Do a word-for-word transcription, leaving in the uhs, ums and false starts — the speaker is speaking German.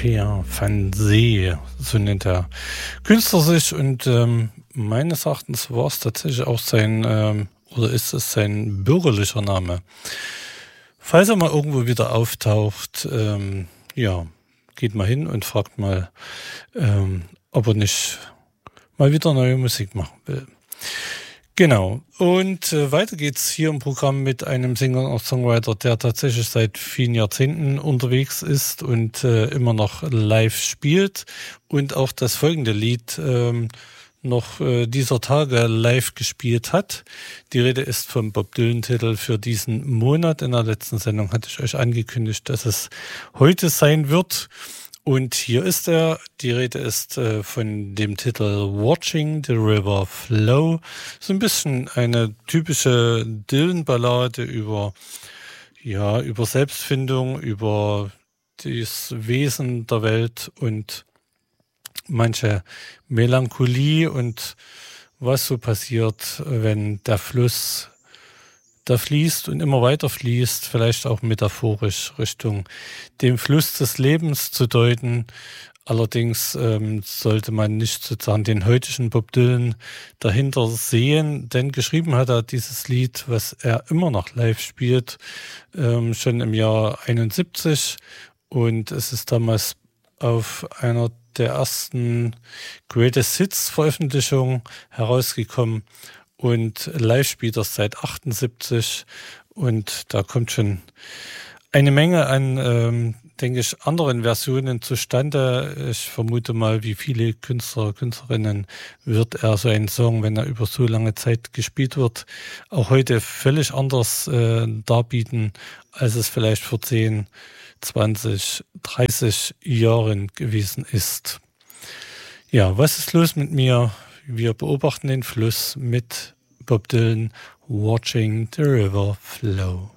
Per van See, so nennt der Künstler sich, und ähm, meines Erachtens war es tatsächlich auch sein, ähm, oder ist es sein bürgerlicher Name. Falls er mal irgendwo wieder auftaucht, ähm, ja, geht mal hin und fragt mal, ähm, ob er nicht mal wieder neue Musik machen will. Genau. Und äh, weiter geht's hier im Programm mit einem Singer und Songwriter, der tatsächlich seit vielen Jahrzehnten unterwegs ist und äh, immer noch live spielt und auch das folgende Lied ähm, noch äh, dieser Tage live gespielt hat. Die Rede ist vom Bob Dylan-Titel für diesen Monat. In der letzten Sendung hatte ich euch angekündigt, dass es heute sein wird. Und hier ist er. Die Rede ist äh, von dem Titel Watching the River Flow. So ein bisschen eine typische Dylan-Ballade über, ja, über Selbstfindung, über das Wesen der Welt und manche Melancholie und was so passiert, wenn der Fluss da fließt und immer weiter fließt, vielleicht auch metaphorisch Richtung dem Fluss des Lebens zu deuten. Allerdings ähm, sollte man nicht sozusagen den heutigen Bob Dylan dahinter sehen, denn geschrieben hat er dieses Lied, was er immer noch live spielt, ähm, schon im Jahr einundsiebzig, und es ist damals auf einer der ersten Greatest Hits Veröffentlichungen herausgekommen. Und live spielt er seit achtundsiebzig, und da kommt schon eine Menge an, ähm, denke ich, anderen Versionen zustande. Ich vermute mal, wie viele Künstler, Künstlerinnen wird er so einen Song, wenn er über so lange Zeit gespielt wird, auch heute völlig anders äh, darbieten, als es vielleicht vor zehn, zwanzig, dreißig Jahren gewesen ist. Ja, was ist los mit mir? Wir beobachten den Fluss mit Bob Dylan, Watching the River Flow.